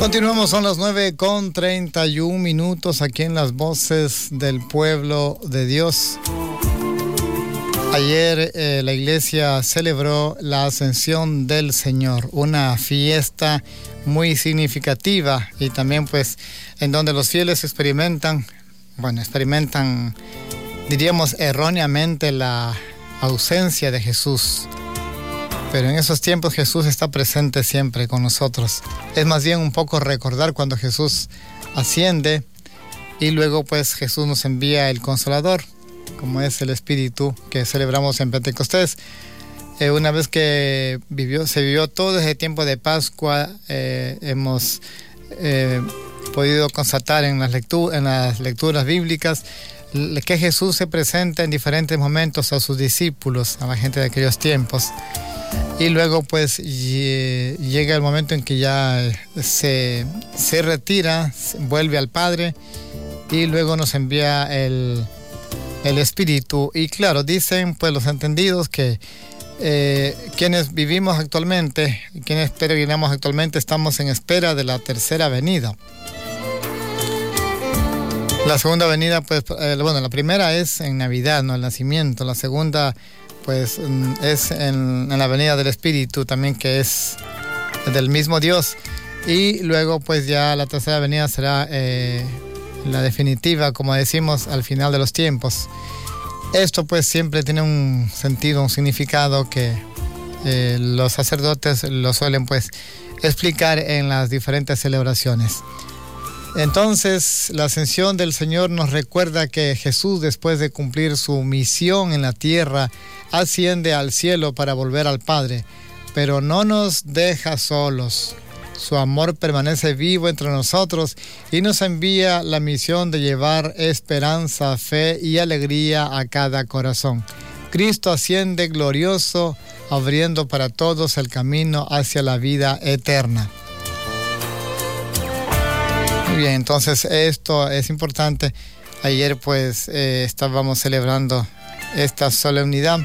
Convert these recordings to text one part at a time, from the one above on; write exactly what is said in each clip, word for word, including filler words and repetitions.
Continuamos, son las nueve con treinta y un minutos aquí en Las Voces del Pueblo de Dios. Ayer eh, la iglesia celebró la Ascensión del Señor, una fiesta muy significativa y también pues en donde los fieles experimentan, bueno, experimentan, diríamos erróneamente, la ausencia de Jesús. Pero en esos tiempos Jesús está presente siempre con nosotros. Es más bien un poco recordar cuando Jesús asciende y luego pues Jesús nos envía el Consolador, como es el Espíritu que celebramos en Pentecostés. Eh, una vez que vivió, se vivió todo ese tiempo de Pascua, eh, hemos eh, podido constatar en las, lectu- en las lecturas bíblicas que Jesús se presenta en diferentes momentos a sus discípulos, a la gente de aquellos tiempos. Y luego pues llega el momento en que ya se, se retira, vuelve al Padre y luego nos envía el, el Espíritu. Y claro, dicen pues los entendidos que eh, quienes vivimos actualmente, quienes peregrinamos actualmente, estamos en espera de la tercera venida. La segunda venida, pues, eh, bueno, la primera es en Navidad, ¿no? El nacimiento. La segunda pues es en, en la venida del Espíritu también, que es del mismo Dios. Y luego pues ya la tercera venida será eh, la definitiva, como decimos, al final de los tiempos. Esto pues siempre tiene un sentido, un significado que eh, los sacerdotes lo suelen pues explicar en las diferentes celebraciones. Entonces, la ascensión del Señor nos recuerda que Jesús, después de cumplir su misión en la tierra, asciende al cielo para volver al Padre, pero no nos deja solos. Su amor permanece vivo entre nosotros y nos envía la misión de llevar esperanza, fe y alegría a cada corazón. Cristo asciende glorioso, abriendo para todos el camino hacia la vida eterna. Muy bien, entonces esto es importante. Ayer pues eh, estábamos celebrando esta solemnidad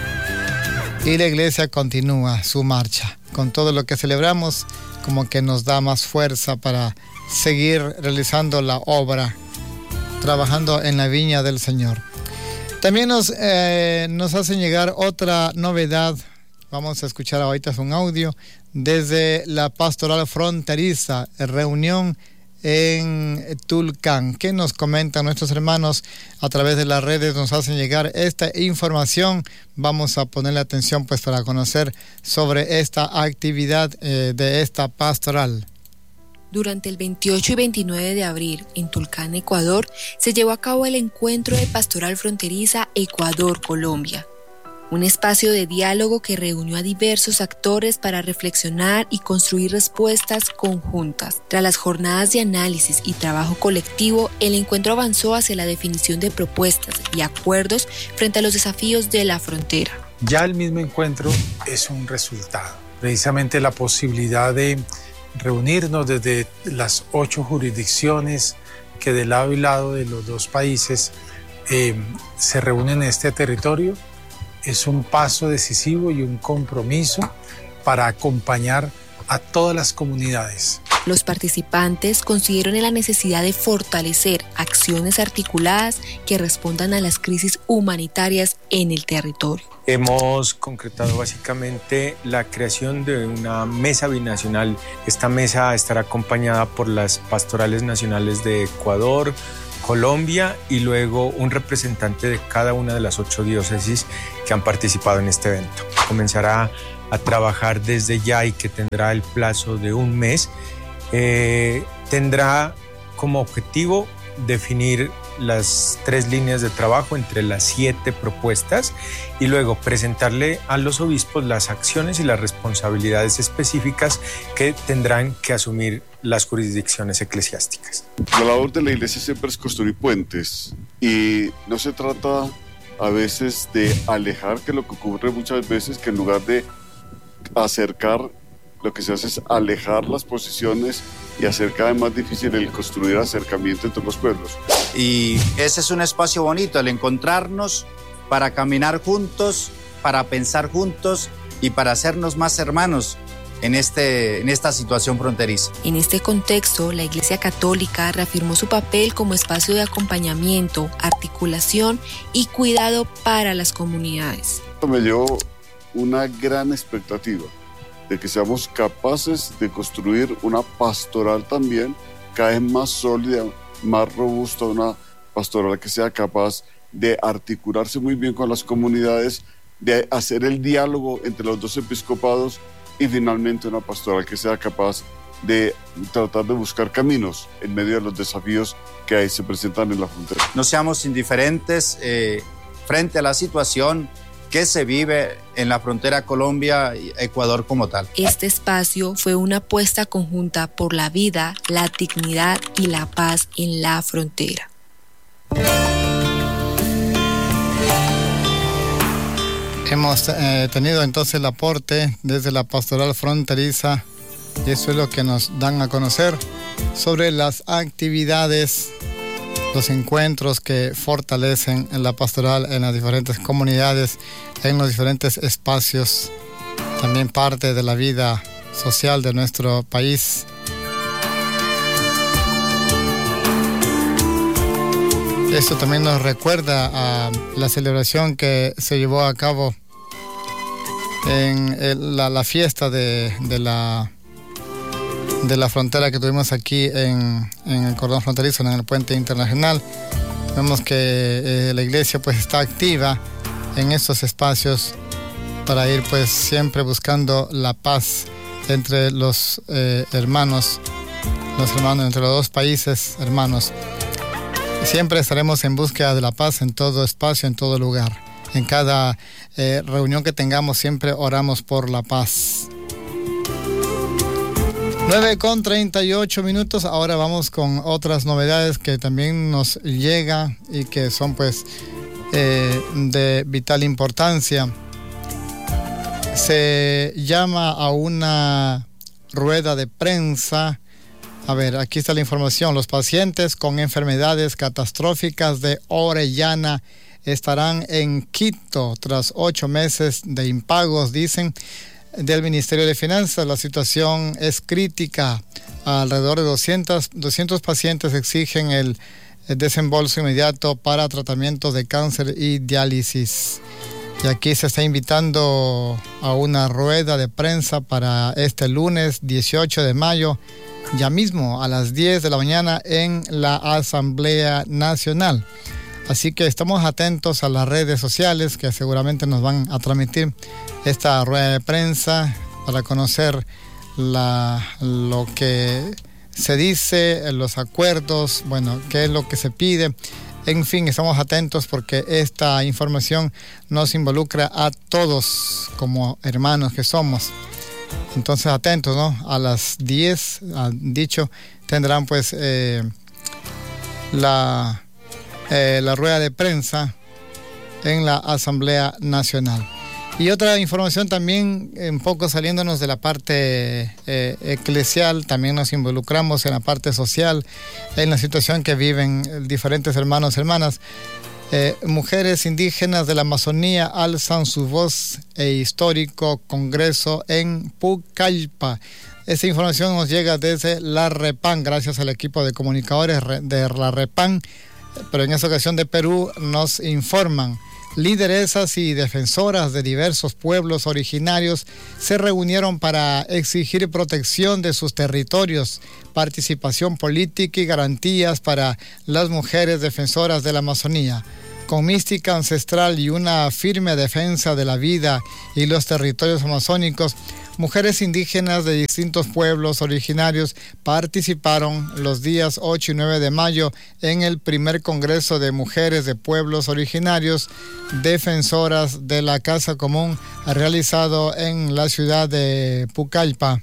y la iglesia continúa su marcha. Con todo lo que celebramos, como que nos da más fuerza para seguir realizando la obra, trabajando en la viña del Señor. También nos, eh, nos hacen llegar otra novedad. Vamos a escuchar ahorita un audio desde la Pastoral Fronteriza, reunión en Tulcán. ¿Qué nos comentan nuestros hermanos a través de las redes? Nos hacen llegar esta información. Vamos a ponerle atención pues para conocer sobre esta actividad eh, de esta pastoral. Durante el veintiocho y veintinueve de abril, en Tulcán, Ecuador, se llevó a cabo el encuentro de Pastoral Fronteriza Ecuador-Colombia. Un espacio de diálogo que reunió a diversos actores para reflexionar y construir respuestas conjuntas. Tras las jornadas de análisis y trabajo colectivo, el encuentro avanzó hacia la definición de propuestas y acuerdos frente a los desafíos de la frontera. Ya el mismo encuentro es un resultado. Precisamente la posibilidad de reunirnos desde las ocho jurisdicciones que de lado y lado de los dos países eh, se reúnen en este territorio. Es un paso decisivo y un compromiso para acompañar a todas las comunidades. Los participantes consideraron la necesidad de fortalecer acciones articuladas que respondan a las crisis humanitarias en el territorio. Hemos concretado básicamente la creación de una mesa binacional. Esta mesa estará acompañada por las pastorales nacionales de Ecuador, Colombia y luego un representante de cada una de las ocho diócesis que han participado en este evento. Comenzará a trabajar desde ya y que tendrá el plazo de un mes. Eh, tendrá como objetivo definir las tres líneas de trabajo entre las siete propuestas y luego presentarle a los obispos las acciones y las responsabilidades específicas que tendrán que asumir las jurisdicciones eclesiásticas. La labor de la iglesia siempre es construir puentes y no se trata a veces de alejar, que lo que ocurre muchas veces que en lugar de acercar, lo que se hace es alejar las posiciones y hacer cada vez más difícil el construir acercamiento entre los pueblos. Y ese es un espacio bonito, el encontrarnos para caminar juntos, para pensar juntos y para hacernos más hermanos en, este, en esta situación fronteriza. En este contexto, la Iglesia Católica reafirmó su papel como espacio de acompañamiento, articulación y cuidado para las comunidades. Me dio una gran expectativa de que seamos capaces de construir una pastoral también cada vez más sólida, más robusta, una pastoral que sea capaz de articularse muy bien con las comunidades, de hacer el diálogo entre los dos episcopados y finalmente una pastoral que sea capaz de tratar de buscar caminos en medio de los desafíos que ahí se presentan en la frontera. No seamos indiferentes eh, frente a la situación que se vive en la frontera Colombia-Ecuador como tal. Este espacio fue una apuesta conjunta por la vida, la dignidad y la paz en la frontera. Hemos eh, tenido entonces el aporte desde la pastoral fronteriza, y eso es lo que nos dan a conocer sobre las actividades, los encuentros que fortalecen la pastoral en las diferentes comunidades, en los diferentes espacios, también parte de la vida social de nuestro país. Esto también nos recuerda a la celebración que se llevó a cabo en el, la, la fiesta de, de, la, de la frontera que tuvimos aquí en, en el cordón fronterizo, en el puente internacional. Vemos que eh, la iglesia pues está activa en estos espacios para ir pues siempre buscando la paz entre los eh, hermanos, los hermanos entre los dos países hermanos. Siempre estaremos en búsqueda de la paz en todo espacio, en todo lugar. En cada eh, reunión que tengamos siempre oramos por la paz. nueve con treinta y ocho minutos. Ahora vamos con otras novedades que también nos llegan y que son pues eh, de vital importancia. Se llama a una rueda de prensa. A ver, aquí está la información. Los pacientes con enfermedades catastróficas de Orellana estarán en Quito tras ocho meses de impagos, dicen del Ministerio de Finanzas. La situación es crítica. Alrededor de doscientos, doscientos pacientes exigen el, el desembolso inmediato para tratamientos de cáncer y diálisis. Y aquí se está invitando a una rueda de prensa para este lunes dieciocho de mayo, ya mismo a las diez de la mañana en la Asamblea Nacional. Así que estamos atentos a las redes sociales que seguramente nos van a transmitir esta rueda de prensa para conocer la, lo que se dice, los acuerdos, bueno, qué es lo que se pide. En fin, estamos atentos porque esta información nos involucra a todos como hermanos que somos. Entonces atentos, ¿no? A las diez, han dicho, tendrán pues eh, la, eh, la rueda de prensa en la Asamblea Nacional. Y otra información también, un poco saliéndonos de la parte eh, eclesial, también nos involucramos en la parte social, en la situación que viven diferentes hermanos y hermanas. Eh, mujeres indígenas de la Amazonía alzan su voz e histórico congreso en Pucallpa. Esta información nos llega desde la REPAN, gracias al equipo de comunicadores de la REPAN, pero en esta ocasión de Perú nos informan. Lideresas y defensoras de diversos pueblos originarios se reunieron para exigir protección de sus territorios, participación política y garantías para las mujeres defensoras de la Amazonía. Con mística ancestral y una firme defensa de la vida y los territorios amazónicos, mujeres indígenas de distintos pueblos originarios participaron los días ocho y nueve de mayo en el primer Congreso de Mujeres de Pueblos Originarios Defensoras de la Casa Común realizado en la ciudad de Pucallpa.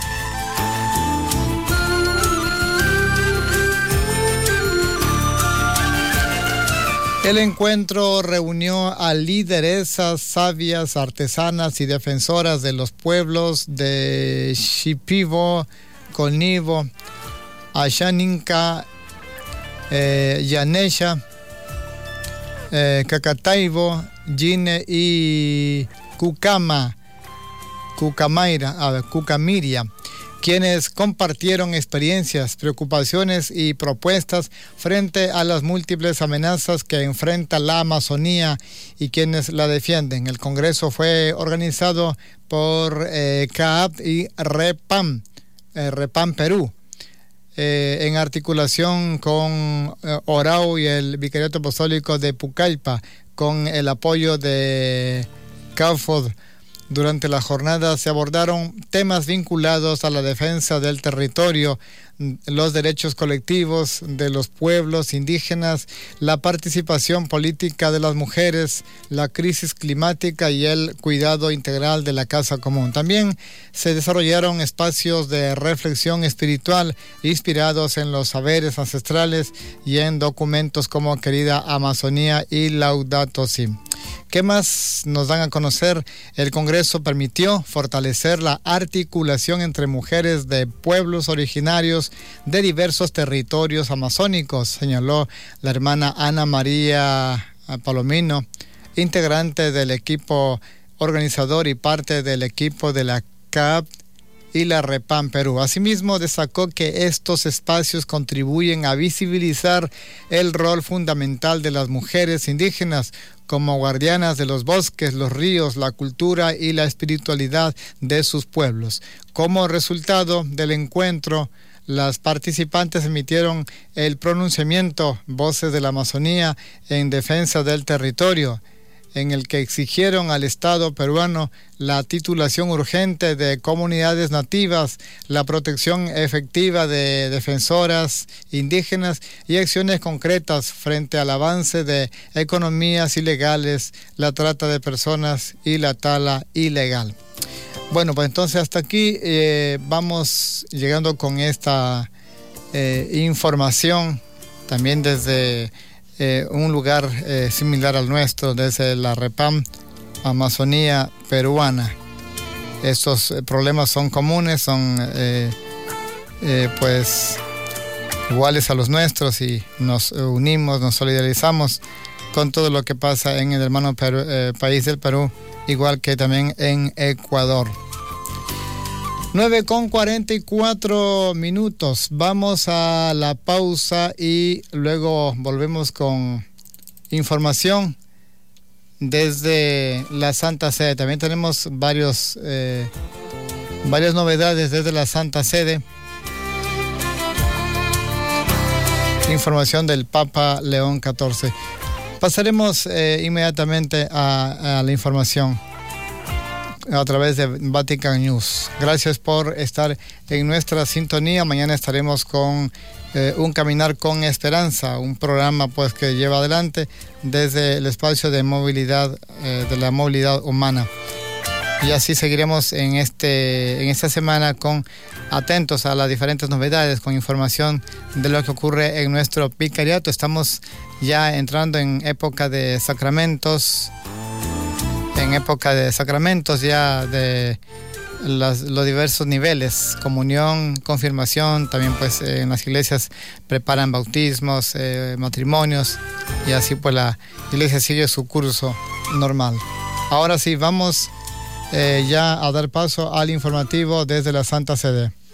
El encuentro reunió a lideresas, sabias, artesanas y defensoras de los pueblos de Shipibo, Colnibo, Ashaninka, eh, Yanesha, eh, Cacataibo, Yine y Cucama, Cucamaira, Cucamiria, quienes compartieron experiencias, preocupaciones y propuestas frente a las múltiples amenazas que enfrenta la Amazonía y quienes la defienden. El Congreso fue organizado por eh, C A A P y REPAM, eh, REPAM Perú, eh, en articulación con eh, Orao y el Vicariato Apostólico de Pucallpa, con el apoyo de CAFOD. Durante la jornada se abordaron temas vinculados a la defensa del territorio, los derechos colectivos de los pueblos indígenas, la participación política de las mujeres, la crisis climática y el cuidado integral de la casa común. También se desarrollaron espacios de reflexión espiritual inspirados en los saberes ancestrales y en documentos como Querida Amazonía y Laudato Si. ¿Qué más nos dan a conocer? El Congreso permitió fortalecer la articulación entre mujeres de pueblos originarios de diversos territorios amazónicos, señaló la hermana Ana María Palomino, integrante del equipo organizador y parte del equipo de la C A A P y la REPAM Perú. Asimismo, destacó que estos espacios contribuyen a visibilizar el rol fundamental de las mujeres indígenas como guardianas de los bosques, los ríos, la cultura y la espiritualidad de sus pueblos. Como resultado del encuentro, las participantes emitieron el pronunciamiento Voces de la Amazonía en defensa del territorio, en el que exigieron al Estado peruano la titulación urgente de comunidades nativas, la protección efectiva de defensoras indígenas y acciones concretas frente al avance de economías ilegales, la trata de personas y la tala ilegal. Bueno, pues entonces hasta aquí eh, vamos llegando con esta eh, información, también desde Eh, un lugar eh, similar al nuestro, desde la REPAM Amazonía peruana. Estos eh, problemas son comunes, son eh, eh, pues iguales a los nuestros y nos unimos, nos solidarizamos con todo lo que pasa en el hermano Perú, eh, país del Perú, igual que también en Ecuador. nueve con cuarenta y cuatro minutos. Vamos a la pausa y luego volvemos con información desde la Santa Sede. También tenemos varios, eh, varias novedades desde la Santa Sede. Información del Papa León catorce. Pasaremos eh, inmediatamente a, a la información a través de Vatican News. Gracias por estar en nuestra sintonía. Mañana estaremos con eh, Un Caminar con Esperanza, un programa pues que lleva adelante desde el espacio de movilidad, eh, de la movilidad humana. Y así seguiremos en este en esta semana con atentos a las diferentes novedades, con información de lo que ocurre en nuestro vicariato. Estamos ya entrando en época de sacramentos, en época de sacramentos ya de las, los diversos niveles, comunión, confirmación, también pues eh, en las iglesias preparan bautismos, eh, matrimonios, y así pues la iglesia sigue su curso normal. Ahora sí, vamos eh, ya a dar paso al informativo desde la Santa Sede.